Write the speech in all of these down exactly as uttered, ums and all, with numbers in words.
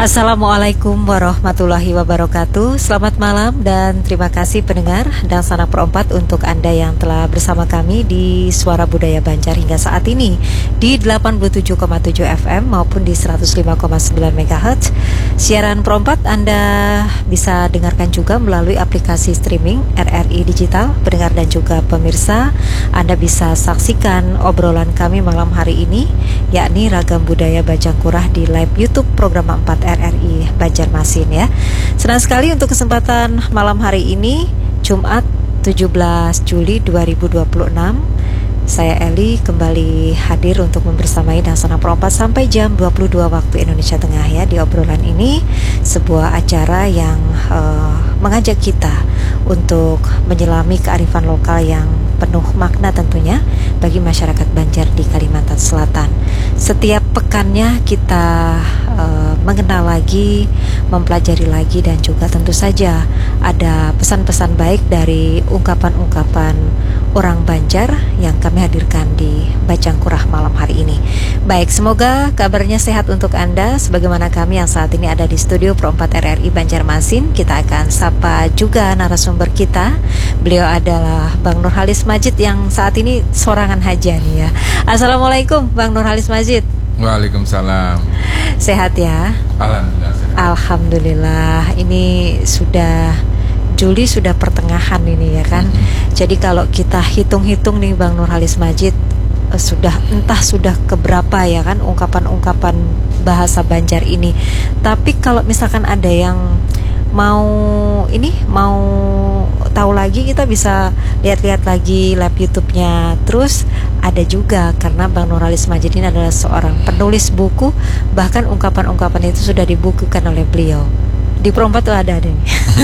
Assalamualaikum warahmatullahi wabarakatuh. Selamat malam dan terima kasih pendengar dan sanak perempat untuk Anda yang telah bersama kami di Suara Budaya Banjar hingga saat ini di delapan puluh tujuh koma tujuh F M maupun di seratus lima koma sembilan megahertz. Siaran perempat Anda bisa dengarkan juga melalui aplikasi streaming R R I Digital. Pendengar dan juga pemirsa, Anda bisa saksikan obrolan kami malam hari ini, yakni Ragam Budaya Bajangkurah di live YouTube program empat R R I Banjarmasin ya. Senang sekali untuk kesempatan malam hari ini, Jumat tujuh belas Juli dua ribu dua puluh enam. Saya Eli kembali hadir untuk membersamai dan sanak perempat sampai jam dua puluh dua waktu Indonesia Tengah ya. Di obrolan ini, sebuah acara yang uh, mengajak kita untuk menyelami kearifan lokal yang penuh makna tentunya bagi masyarakat Banjar di Kalimantan Selatan. Setiap pekannya kita uh, mengenal lagi, mempelajari lagi, dan juga tentu saja ada pesan-pesan baik dari ungkapan-ungkapan orang Banjar yang kami hadirkan di Bajangkurah malam hari ini. Baik, semoga kabarnya sehat untuk Anda. Sebagaimana kami yang saat ini ada di studio Pro empat R R I Banjarmasin, kita akan sapa juga narasumber kita. Beliau adalah Bang Nurhalis Majid yang saat ini sorangan haja nih ya. Assalamualaikum Bang Nurhalis Majid. Waalaikumsalam. Sehat ya? Alhamdulillah sehat. Alhamdulillah. Ini sudah Juli, sudah pertengahan ini ya kan. Mm-hmm. Jadi kalau kita hitung-hitung nih Bang Nurhalis Majid, uh, sudah entah sudah keberapa ya kan ungkapan-ungkapan bahasa Banjar ini. Tapi kalau misalkan ada yang mau ini mau tahu lagi, kita bisa lihat-lihat lagi live YouTube-nya. Terus ada juga karena Bang Nurhalis Majid ini adalah seorang penulis buku, bahkan ungkapan-ungkapan itu sudah dibukukan oleh beliau. Di Perompat tuh ada ada nih.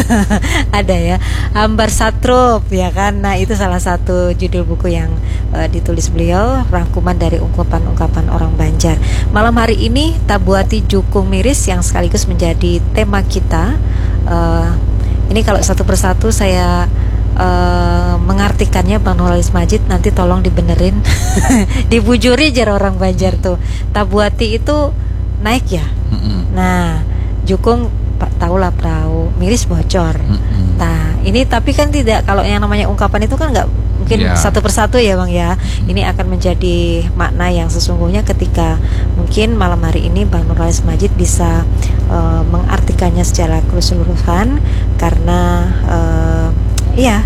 Ada ya, Ambar Satrup ya kan. Nah, itu salah satu judul buku yang uh, ditulis beliau, rangkuman dari ungkapan-ungkapan orang Banjar. Malam hari ini Tabuati Jukung Miris yang sekaligus menjadi tema kita. Uh, ini kalau satu persatu saya uh, mengartikannya Bang Nurhalis Majid, nanti tolong dibenerin. Dibujuri jar orang Banjar tuh. Tabuati itu naik ya. Nah, Jukung tahulah perahu, miris bocor. Mm-hmm. Nah, ini tapi kan tidak, kalau yang namanya ungkapan itu kan nggak mungkin yeah. satu persatu ya Bang ya. Mm-hmm. Ini akan menjadi makna yang sesungguhnya ketika mungkin malam hari ini Bang Nurhalis Majid bisa uh, mengartikannya secara keseluruhan, karena uh, ya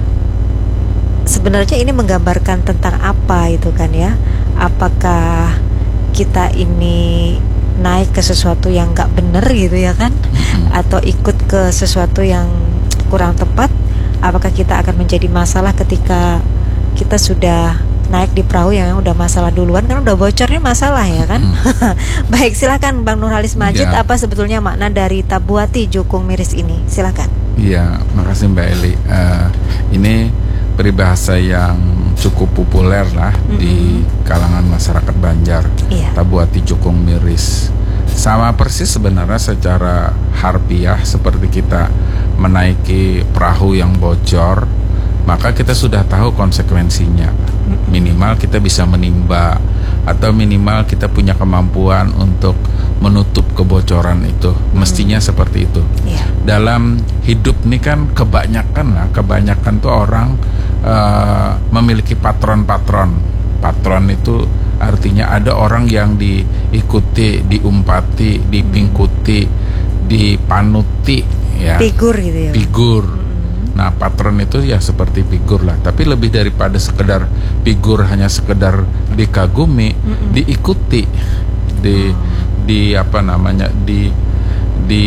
sebenarnya ini menggambarkan tentang apa itu kan ya. Apakah kita ini naik ke sesuatu yang nggak benar gitu ya kan, hmm. atau ikut ke sesuatu yang kurang tepat? Apakah kita akan menjadi masalah ketika kita sudah naik di perahu yang udah masalah duluan, kan udah bocornya masalah ya kan? hmm. Baik, silakan Bang Nurhalis Majid, ya. Apa sebetulnya makna dari Tabuati Jukung Miris ini? Silakan. Iya, makasih Mbak Eli. Uh, ini peribahasa yang cukup populer lah mm-hmm. di kalangan masyarakat Banjar. Iya. Tabuati Jukung Miris. Sama persis sebenarnya secara harfiah seperti kita menaiki perahu yang bocor, maka kita sudah tahu konsekuensinya. Minimal kita bisa menimba, atau minimal kita punya kemampuan untuk menutup kebocoran itu. Mestinya hmm. seperti itu. Yeah. Dalam hidup ini kan kebanyakan lah, kebanyakan tuh orang uh, memiliki patron-patron. Patron itu artinya ada orang yang diikuti, diumpati, dipingkuti, dipanuti ya. Figur gitu ya. Figur. Nah, patron itu ya seperti figur lah, tapi lebih daripada sekedar figur, hanya sekedar dikagumi, mm-mm. diikuti, di oh. di apa namanya, di di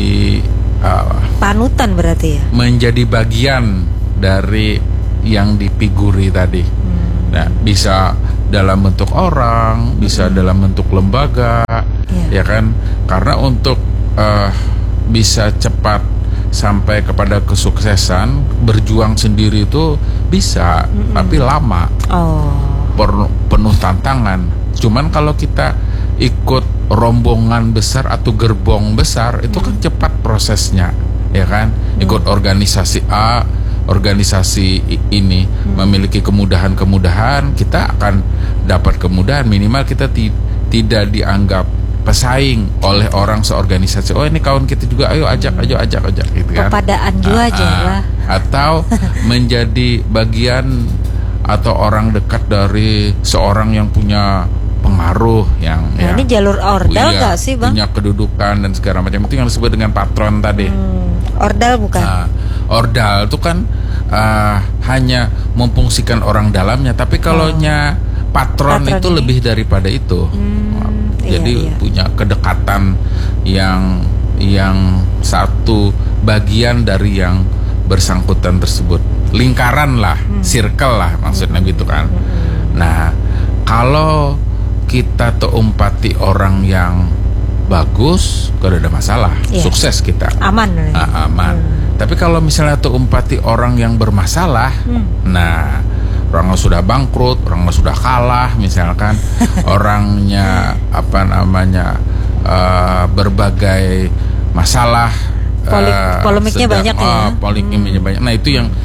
uh, panutan berarti ya. Menjadi bagian dari yang dipiguri tadi. Mm. Nah, bisa dalam bentuk orang, bisa mm. dalam bentuk lembaga, yeah. ya kan? Karena untuk uh, bisa cepat sampai kepada kesuksesan, berjuang sendiri itu bisa, mm-hmm. tapi lama, oh. per, penuh tantangan. Cuman kalau kita ikut rombongan besar atau gerbong besar, itu kan cepat prosesnya, ya kan? Ikut mm. organisasi A, organisasi ini mm. memiliki kemudahan-kemudahan, kita akan dapat kemudahan. Minimal kita ti- tidak dianggap pesaing oleh orang seorganisasi. Oh ini kawan kita juga, ayo ajak, ayo ajak, ajak gitu kan. Kepadaan juga Ah, aja ah. lah. Atau menjadi bagian atau orang dekat dari seorang yang punya pengaruh yang Nah, yang ini jalur ordal iya, nggak sih, Bang? punya kedudukan dan segala macam, itu yang disebut dengan patron tadi. Hmm, ordal bukan? Nah, ordal itu kan uh, hanya memfungsikan orang dalamnya, tapi kalau nya patron, Patron itu ini? lebih daripada itu. Hmm, Jadi iya, iya. punya kedekatan yang yang satu bagian dari yang bersangkutan tersebut, lingkaran lah, Hmm. circle lah maksudnya gitu kan. Nah, kalau kita teumpati orang yang bagus, gak ada masalah, Iya. sukses kita. Aman. Ah, aman. Tapi kalau misalnya teumpati orang yang bermasalah, Hmm. nah orangnya sudah bangkrut, orangnya sudah kalah, misalkan orangnya apa namanya uh, berbagai masalah, Polik- uh, polemiknya banyak ya. uh, polemiknya banyak. Nah itu yang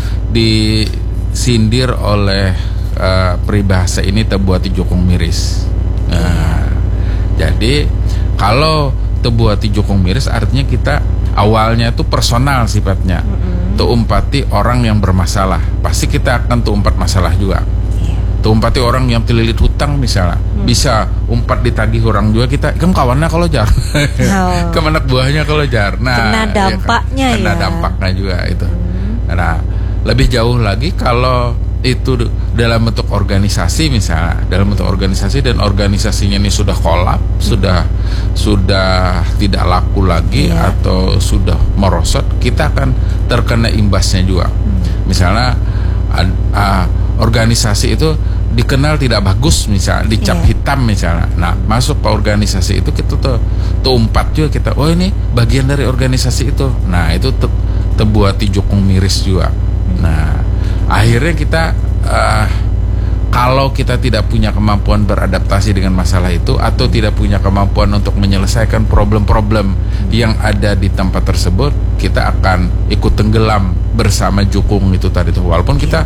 disindir oleh uh, peribahasa ini, tebuati jukung miris. Nah, jadi kalau tebuati jukung miris artinya kita awalnya itu personal sifatnya. Mm-mm. Teumpati orang yang bermasalah, pasti kita akan tuumpat masalah juga. Iya. Tuumpati orang yang terlilit hutang misalnya, Hmm. bisa umpat ditagih orang juga, kita kan kawannya kalau jar. Oh. Ke anak buahnya kalau jar. Nah, Kena iya kan? dampaknya Kena ya. dampaknya juga itu. Hmm. Nah, lebih jauh lagi kalau itu dalam bentuk organisasi misalnya, dalam bentuk organisasi dan organisasinya ini sudah kolap, hmm. sudah sudah tidak laku lagi, Iya. atau sudah merosot, kita akan terkena imbasnya juga. Hmm. Misalnya ad, uh, organisasi itu dikenal tidak bagus, misalnya dicap Iya. hitam misalnya. Nah, masuk ke organisasi itu kita tuh tuumpat juga kita. Oh ini bagian dari organisasi itu. Nah itu te, tebuati jukung miris juga. Nah, akhirnya kita uh, kalau kita tidak punya kemampuan beradaptasi dengan masalah itu, atau tidak punya kemampuan untuk menyelesaikan problem-problem yang ada di tempat tersebut, kita akan ikut tenggelam bersama jukung itu tadi tuh. Walaupun kita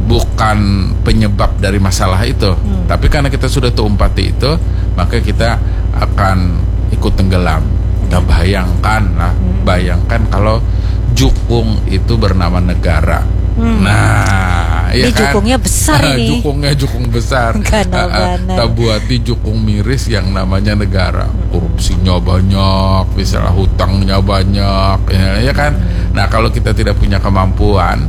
bukan penyebab dari masalah itu, hmm. tapi karena kita sudah tuumpati itu, maka kita akan ikut tenggelam. Nah, bayangkan lah, bayangkan kalau jukung itu bernama negara. Hmm. Nah, ini ya kan? jukungnya besar ini. Jukungnya jukung besar. Gana-gana. Tabuati jukung miris yang namanya negara. Korupsinya banyak, misalnya hutangnya banyak, ya, ya kan? Nah, kalau kita tidak punya kemampuan,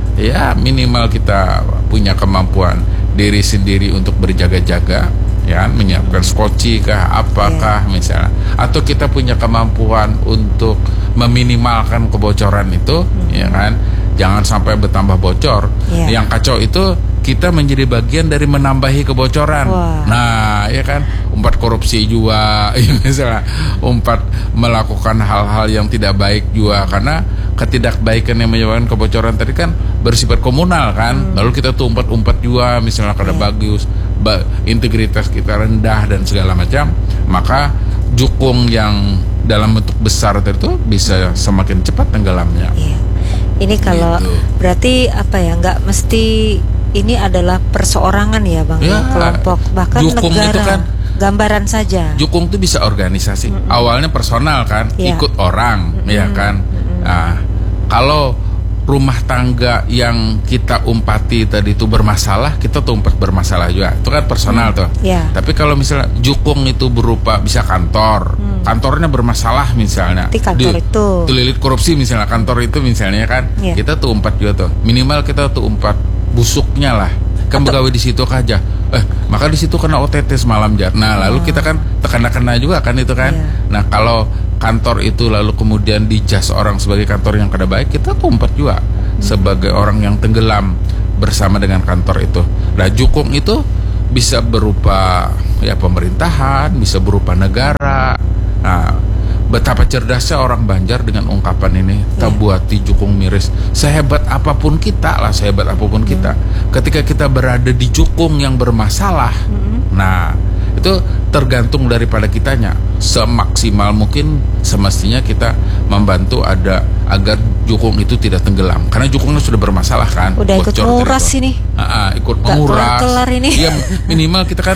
ya minimal kita punya kemampuan diri sendiri untuk berjaga-jaga, ya, menyiapkan skoci kah, apakah yeah. misalnya, atau kita punya kemampuan untuk meminimalkan kebocoran itu, mm-hmm. ya kan, jangan sampai bertambah bocor. Yeah. Yang kacau itu kita menjadi bagian dari menambahi kebocoran. Wow. Nah, ya kan, umpat korupsi juga, ya, misalnya umpat melakukan hal-hal yang tidak baik juga, karena ketidakbaikan yang menyebabkan kebocoran tadi kan bersifat komunal kan. Hmm. Lalu kita tuh umpat-umpat juga, misalnya kada yeah. bagus, ba- integritas kita rendah dan segala macam, maka jukung yang dalam bentuk besar itu bisa semakin cepat tenggelamnya. Yeah. Ini kalau gitu. Berarti apa ya, nggak mesti ini adalah perseorangan ya Bang, ya, kelompok, bahkan jukung negara, itu kan gambaran saja. Jukung itu bisa organisasi. Mm-mm. Awalnya personal kan, ya. Ikut orang, Mm-mm. ya kan. Mm-mm. Nah, kalau rumah tangga yang kita umpati tadi itu bermasalah, kita tuh umpat bermasalah juga. Itu kan personal hmm. tuh. Ya. Tapi kalau misalnya jukung itu berupa bisa kantor, hmm. kantornya bermasalah misalnya. Di kantor di, itu. Terlilit korupsi misalnya, kantor itu misalnya kan, ya. Kita tuh umpat juga tuh. Minimal kita tuh umpat busuknya lah. Kan pegawai di situ aja. Eh, maka di situ kena O T T semalam jar. Nah, lalu oh. kita kan terkena-kena juga kan itu kan. Yeah. Nah, kalau kantor itu lalu kemudian dijas orang sebagai kantor yang kada baik, kita tumpet juga hmm. sebagai orang yang tenggelam bersama dengan kantor itu. Nah, jukung itu bisa berupa ya pemerintahan, bisa berupa negara. Nah, betapa cerdasnya orang Banjar dengan ungkapan ini, tabuati jukung miris. Sehebat apapun kita lah, sehebat apapun hmm. kita, ketika kita berada di jukung yang bermasalah, hmm. nah itu tergantung daripada kitanya. Semaksimal mungkin semestinya kita membantu ada agar jukung itu tidak tenggelam, karena jukungnya sudah bermasalah kan. Udah ikut nguras ini. Aa, ikut menguras. Kelar-kelar ini. Ya minimal kita kan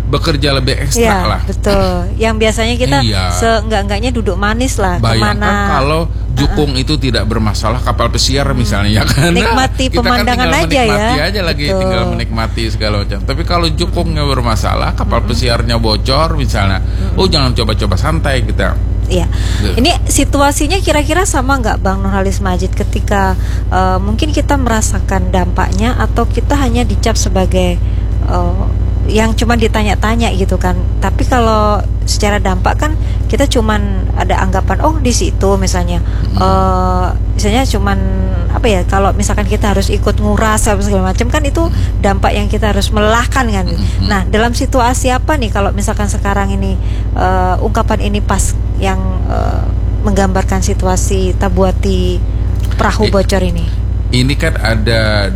bekerja lebih ekstra ya, lah. Betul. Yang biasanya kita iya. seenggak-enggaknya duduk manis lah. Bayangkan kemana. kalau jukung uh-uh. itu tidak bermasalah, kapal pesiar hmm. misalnya ya kan. Nikmati kita pemandangan kan aja ya. Menikmati aja lagi, betul. Tinggal menikmati segala macam. Tapi kalau jukungnya bermasalah, kapal hmm. pesiarnya bocor misalnya, hmm. oh jangan coba-coba santai kita. Iya, ini situasinya kira-kira sama nggak Bang Nurhalis Majid ketika uh, mungkin kita merasakan dampaknya atau kita hanya dicap sebagai uh, yang cuma ditanya-tanya gitu kan. Tapi kalau secara dampak kan kita cuman ada anggapan oh di situ misalnya, uh, misalnya cuman apa ya, kalau misalkan kita harus ikut nguras segala macam kan itu dampak yang kita harus melelahkan kan. Nah dalam situasi apa nih kalau misalkan sekarang ini uh, ungkapan ini pas yang uh, menggambarkan situasi Tabuati perahu bocor ini? Ini kan ada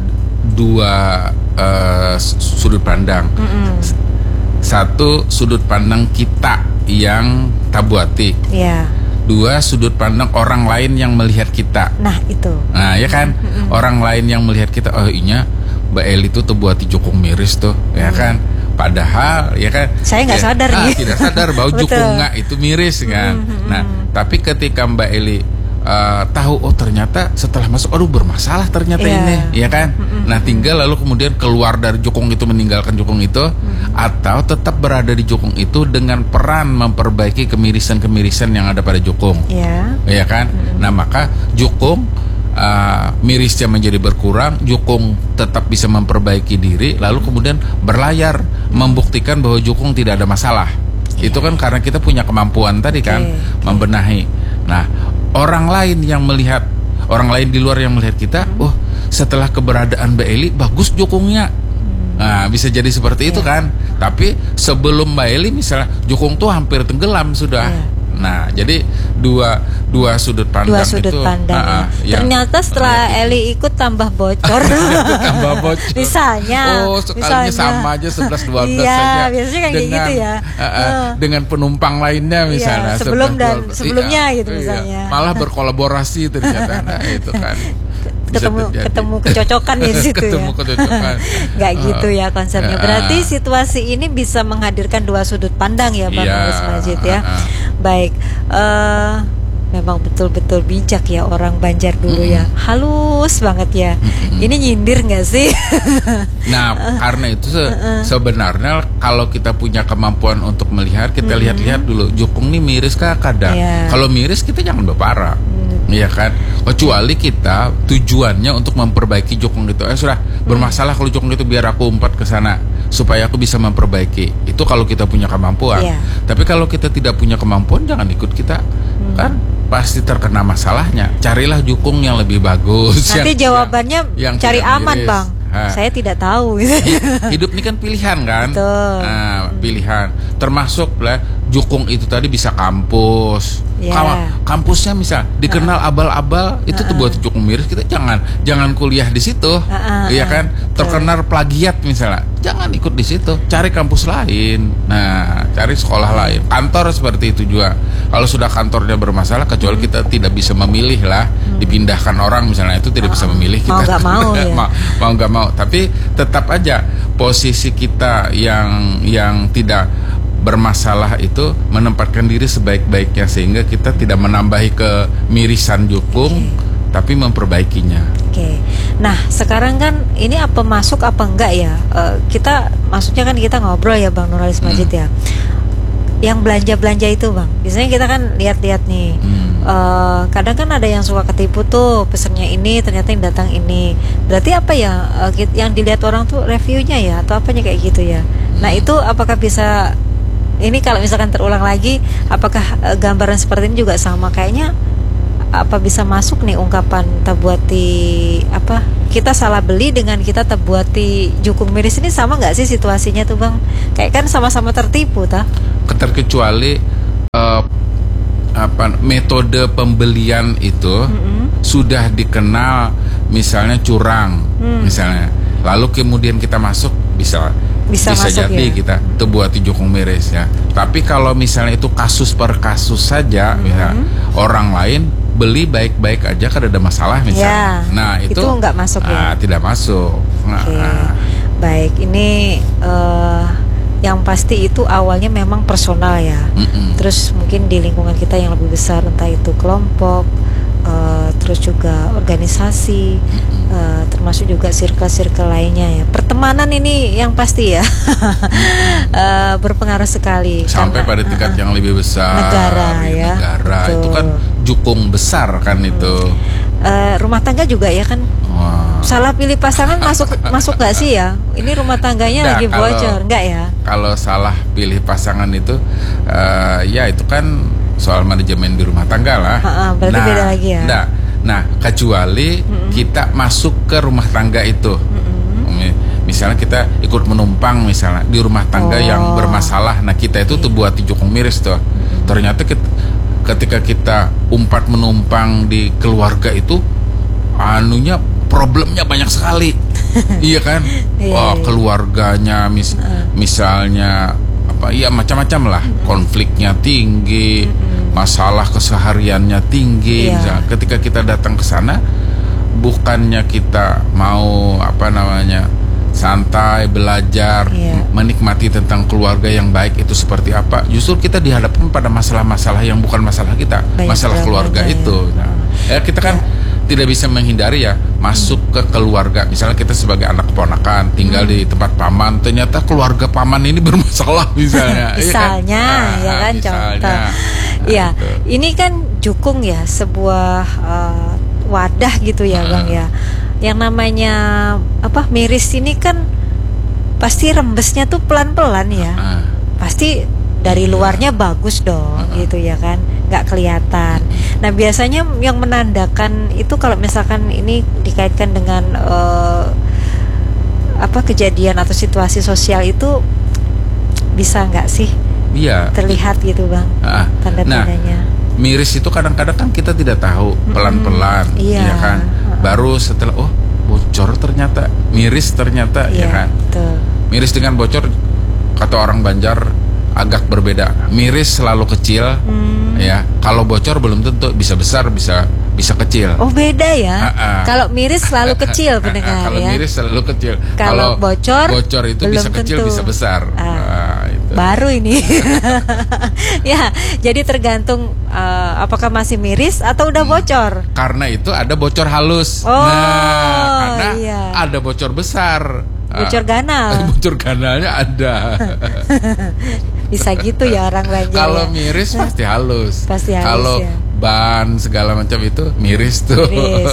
dua uh, sudut pandang. Mm-hmm. Satu sudut pandang kita yang Tabuati. Yeah. Dua sudut pandang orang lain yang melihat kita. Nah itu. Nah ya kan, mm-hmm. orang lain yang melihat kita, oh inya Mbak Eli itu Tabuati jukung miris tuh, mm. ya kan. Padahal ya kan, saya nggak ya, sadar ah, nih. Tidak sadar bahwa jukungnya itu miris kan. Mm-hmm. Nah tapi ketika Mbak Eli Uh, tahu oh ternyata setelah masuk aduh bermasalah ternyata yeah. ini ya kan. Mm-hmm. Nah tinggal lalu kemudian keluar dari jukung itu, meninggalkan jukung itu, mm-hmm. atau tetap berada di jukung itu dengan peran memperbaiki kemirisan-kemirisan yang ada pada jukung, yeah. ya kan. Mm-hmm. Nah maka jukung uh, mirisnya menjadi berkurang, jukung tetap bisa memperbaiki diri, lalu kemudian berlayar membuktikan bahwa jukung tidak ada masalah. Yeah. Itu kan karena kita punya kemampuan tadi kan, okay. Okay. membenahi. Nah orang lain yang melihat, orang lain di luar yang melihat kita, hmm. oh setelah keberadaan Mbak Eli bagus jukungnya. Hmm. Nah bisa jadi seperti yeah. itu kan. Tapi sebelum Mbak Eli misalnya jukung tuh hampir tenggelam sudah. Yeah. Nah jadi dua dua sudut pandang dua sudut itu. Pandang, uh, ya. Ternyata setelah uh, Eli ikut tambah bocor. tambah bocor. Misalnya. Oh sekalinya misalnya. Sama aja sebelas dua belas iya, saja. Biasanya kan dengan, gitu ya. Uh, uh, dengan penumpang lainnya misalnya. Iya, sebelum dan sebelumnya iya, gitu iya. misalnya. Malah berkolaborasi ternyata. Nah itu kan. ketemu ketemu kecocokan di situ ketemu ya. kecocokan. Nggak uh, gitu ya konsepnya. Berarti uh, situasi ini bisa menghadirkan dua sudut pandang ya Bang Nurhalis Majid ya. Uh, uh. Baik. Uh, memang betul-betul bijak ya orang Banjar dulu mm-hmm. ya. Halus banget ya. Mm-hmm. Ini nyindir nggak sih? Nah, karena itu se- uh-uh. sebenarnya kalau kita punya kemampuan untuk melihat, kita mm-hmm. lihat-lihat dulu jukung nih miris kah kadang. Yeah. Kalau miris kita jangan berparah. Iya kan, kecuali kita tujuannya untuk memperbaiki jukung itu. Eh sudah bermasalah kalau jukung itu, biar aku umpat ke sana supaya aku bisa memperbaiki. Itu kalau kita punya kemampuan. Yeah. Tapi kalau kita tidak punya kemampuan, jangan ikut kita, hmm. kan pasti terkena masalahnya. Carilah jukung yang lebih bagus. Nanti yang, jawabannya yang, yang cari aman miris. Bang. Ha. Saya tidak tahu. Hidup ini kan pilihan kan. Betul. Nah, pilihan. Termasuk lah jukung itu tadi bisa kampus. Yeah. Kampusnya misal dikenal uh-uh. abal-abal, itu uh-uh. tuh buat jukung miris, kita jangan jangan kuliah di situ. Uh-uh. Iya kan? Terkenal plagiat misalnya, jangan ikut di situ. Cari kampus lain. Nah, cari sekolah lain. Kantor seperti itu juga. Kalau sudah kantornya bermasalah, kecuali hmm. kita tidak bisa memilih lah, hmm. dipindahkan orang misalnya, itu tidak uh-uh. bisa memilih kita. Mau nggak mau ya. mau, mau nggak mau. Tapi tetap aja posisi kita yang yang tidak bermasalah itu menempatkan diri sebaik-baiknya, sehingga kita tidak menambahi kemirisan jukung, okay. tapi memperbaikinya. Oke. Okay. Nah sekarang kan ini apa masuk apa enggak ya? Uh, kita maksudnya kan kita ngobrol ya Bang Nurhalis Majid hmm. ya. Yang belanja-belanja itu Bang, biasanya kita kan lihat-lihat nih. Hmm. Uh, kadang kan ada yang suka ketipu tuh, pesennya ini ternyata yang datang ini. Berarti apa ya? Uh, yang dilihat orang tuh reviewnya ya, atau apanya kayak gitu ya? Hmm. Nah itu apakah bisa? Ini kalau misalkan terulang lagi, apakah uh, gambaran seperti ini juga sama? Kayaknya apa bisa masuk nih ungkapan Tabuati apa? Kita salah beli dengan kita Tabuati jukung miris ini sama nggak sih situasinya tuh Bang? Kayak kan sama-sama tertipu tah? Keterkecuali uh, apa metode pembelian itu mm-hmm. sudah dikenal, misalnya curang, mm. misalnya. Lalu kemudian kita masuk bisa. Bisa, bisa masuk, jadi ya? Kita Tabuati jukung miris ya. Tapi kalau misalnya itu kasus per kasus saja, mm-hmm. ya, orang lain beli baik-baik aja kan ada masalah misalnya. Ya, nah itu, itu nggak masuk nah, ya? Tidak masuk. Nah, okay. Baik, ini uh, yang pasti itu awalnya memang personal ya. Mm-mm. Terus mungkin di lingkungan kita yang lebih besar, entah itu kelompok, uh, terus juga organisasi, uh, termasuk juga circle-circle lainnya ya. Pertemanan ini yang pasti ya uh, berpengaruh sekali. Sampai karena, pada tingkat uh, yang lebih besar, negara ya. Negara itu kan jukung besar kan hmm. itu. Uh, rumah tangga juga ya kan. Wow. Salah pilih pasangan masuk masuk nggak sih ya? Ini rumah tangganya nah, lagi bocor, nggak ya? Kalau salah pilih pasangan itu, uh, ya itu kan soal manajemen di rumah tangga lah. Ha-ha, berarti nah, beda lagi ya. Nah, nah kecuali mm-mm. kita masuk ke rumah tangga itu, mm-mm. misalnya kita ikut menumpang misalnya di rumah tangga oh. yang bermasalah, nah kita itu tuh buat jukung miris tuh. Mm-mm. Ternyata kita, ketika kita umpat menumpang di keluarga itu, anunya problemnya banyak sekali. Iya kan? Wah, oh, keluarganya mis- uh. misalnya apa ya macam-macam lah, mm-hmm. konfliknya tinggi, mm-hmm. masalah kesehariannya tinggi. Yeah. Misalnya, ketika kita datang ke sana, bukannya kita mau apa namanya santai belajar, yeah. menikmati tentang keluarga yang baik itu seperti apa, justru kita dihadapkan pada masalah-masalah yang bukan masalah kita, banyak masalah keluarga ya. Itu. Nah, ya kita kan yeah. tidak bisa menghindari ya masuk hmm. ke keluarga. Misalnya kita sebagai anak keponakan tinggal hmm. di tempat paman, ternyata keluarga paman ini bermasalah misalnya. misalnya, ya kan, ya kan contoh. Ya, ini kan jukung ya, sebuah uh, wadah gitu ya, hmm. Bang ya. Yang namanya apa miris ini kan pasti rembesnya tuh pelan-pelan ya. Hmm. Pasti dari luarnya bagus dong, hmm. gitu ya kan, nggak kelihatan. Nah biasanya yang menandakan itu kalau misalkan ini dikaitkan dengan uh, apa kejadian atau situasi sosial itu bisa nggak sih? Iya. Terlihat gitu bang, ah, tanda-tandanya. Nah, miris itu kadang-kadang kan kita tidak tahu, pelan-pelan, mm-hmm. iya. ya kan. Uh-uh. Baru setelah oh bocor ternyata, miris ternyata, iya, ya kan. Betul. Miris dengan bocor kata orang Banjar agak berbeda. Miris selalu kecil, hmm. ya. Kalau bocor belum tentu bisa besar, bisa bisa kecil. Oh beda ya. Uh-uh. Kalau miris selalu kecil pendengar Kalau ya. miris selalu kecil. Kalau bocor, bocor itu belum bisa kecil, tentu. bisa besar. Uh, nah, itu. Baru ini. Ya, jadi tergantung uh, apakah masih miris atau udah bocor. Karena itu ada bocor halus. Oh, nah, karena iya. ada bocor besar. Bocor ganal. Bocor ganalnya ada. Bisa gitu ya orang Banjar. Kalau ya? miris pasti halus. Pasti halus. Kalau ya. ban segala macam itu miris tuh.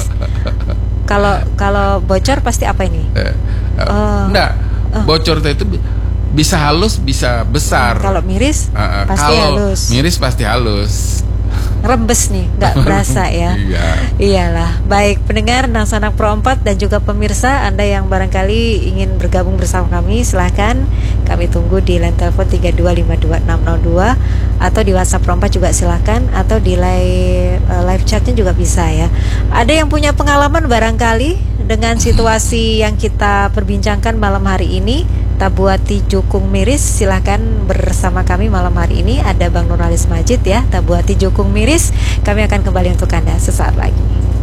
Kalau kalau bocor pasti apa ini? Eh, oh. Enggak. Oh. Bocor itu bisa halus, bisa besar. Kalau miris uh, pasti kalau halus. Miris pasti halus. Rembes nih, nggak berasa ya. Iya. Iyalah. Baik pendengar Nang Sanak Pro empat dan juga pemirsa Anda yang barangkali ingin bergabung bersama kami, silahkan kami tunggu di line telepon tiga dua lima dua enam nol dua atau di WhatsApp Pro empat juga silahkan, atau di live, uh, live chatnya juga bisa ya. Ada yang punya pengalaman barangkali dengan situasi yang kita perbincangkan malam hari ini, Tabuati Jukung Miris, silahkan bersama kami malam hari ini. Ada Bang Nuralis Majid ya, Tabuati Jukung Miris. Kami akan kembali untuk Anda sesaat lagi.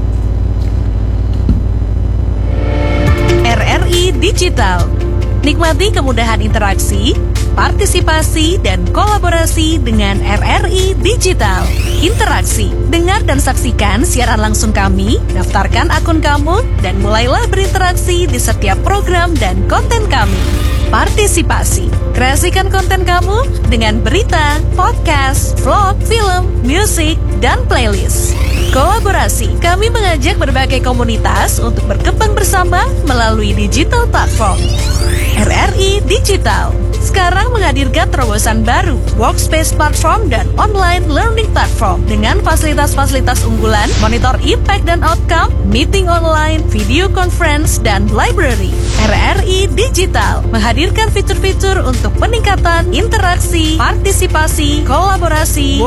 R R I Digital, nikmati kemudahan interaksi, partisipasi, dan kolaborasi dengan R R I Digital. Interaksi, dengar dan saksikan siaran langsung kami, daftarkan akun kamu, dan mulailah berinteraksi di setiap program dan konten kami. Partisipasi, kreasikan konten kamu dengan berita, podcast, vlog, film, musik, dan playlist. Kolaborasi, kami mengajak berbagai komunitas untuk berkembang bersama melalui digital platform. R R I Digital sekarang menghadirkan terobosan baru, workspace platform dan online learning platform dengan fasilitas-fasilitas unggulan, monitor impact dan outcome, meeting online, video conference, dan library. R R I Digital menghadirkan fitur-fitur untuk peningkatan interaksi, partisipasi, kolaborasi,